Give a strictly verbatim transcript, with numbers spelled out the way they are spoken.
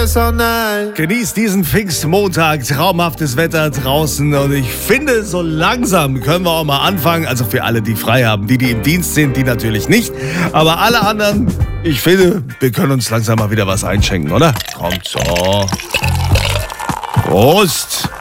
Genießt diesen Pfingstmontag, traumhaftes Wetter draußen und ich finde, so langsam können wir auch mal anfangen, also für alle, die frei haben, die, die im Dienst sind, die natürlich nicht, aber alle anderen, ich finde, wir können uns langsam mal wieder was einschenken, oder? Kommt so. Prost!